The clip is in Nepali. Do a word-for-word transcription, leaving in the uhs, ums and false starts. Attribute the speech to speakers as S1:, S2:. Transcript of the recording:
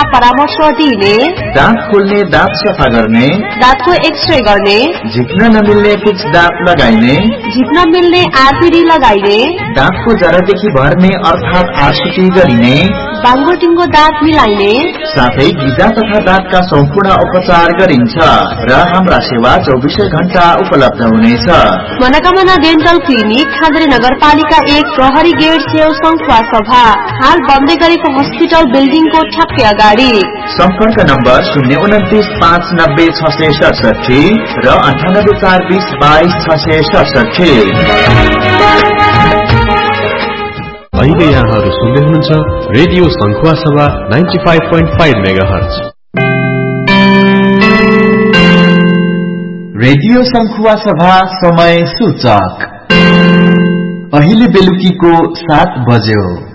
S1: परामर्श दिने,
S2: दाँत खोल्ने, दाँत सफा गर्ने,
S1: दाँतको एक्सरे गर्ने,
S2: झिक्न नमिल्ने कुछ दाँत लगाइने,
S1: झिक्न मिल्ने आरपिडी लगाइने,
S2: दाँतको जरादेखि भर्ने अर्थात आरसिटी गरिने,
S1: बाङ्गो टिङ्गो दाँत मिलाइने,
S2: साथै गिजा तथा दाँतका सम्पूर्ण उपचार गरिन्छ र हाम्रा सेवा चौबिसै घण्टा उपलब्ध हुनेछ।
S1: मनोकामना डेन्टल क्लिनिक, खाद्रे नगरपालिका एक, प्रहरी गेट छेउ, सङ्खुवा सभा, हाल बन्दै गरेको हस्पिटल बिल्डिङको ठ्याक्कै अगाडि।
S2: सम्पर्क नम्बर शून्य उन्तिस पाँच नब्बे छ सय सडसठी र अन्ठानब्बे चार बिस बाइस छ सय सडसठी।
S3: अहिले यहाँहरू सुन्दै हुनुहुन्छ रेडियो सङ्खुवा सभा ninety five point five megahertz.
S2: Radio सङ्खुवा सभा समय सूचक अहिले बेलुकीको सात बज्यो।